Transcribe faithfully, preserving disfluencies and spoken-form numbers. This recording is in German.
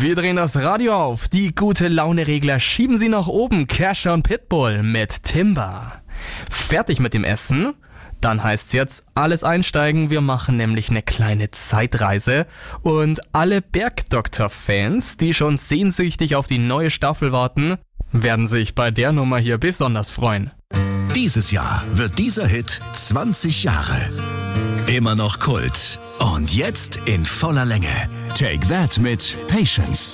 Wir drehen das Radio auf. Die gute Laune-Regler schieben sie nach oben. Kesha und Pitbull mit Timber. Fertig mit dem Essen? Dann heißt's jetzt alles einsteigen. Wir machen nämlich eine kleine Zeitreise. Und alle Bergdoktor-Fans, die schon sehnsüchtig auf die neue Staffel warten, werden sich bei der Nummer hier besonders freuen. Dieses Jahr wird dieser Hit zwanzig Jahre. Immer noch Kult. Und jetzt in voller Länge. Take That mit Patience.